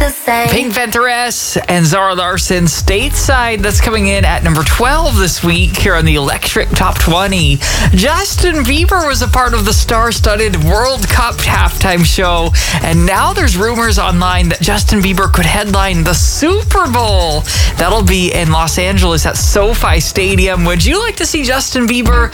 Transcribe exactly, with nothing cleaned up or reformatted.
the same. Pink Pantheress and Zara Larsson, Stateside. That's coming in at number twelve this week here on the Electric Top twenty. Justin Bieber was a part of the star-studded World Cup halftime show, and now there's rumors online that Justin Bieber could headline the Super Bowl. That'll be in Los Angeles at SoFi Stadium. Would you like to see Justin Bieber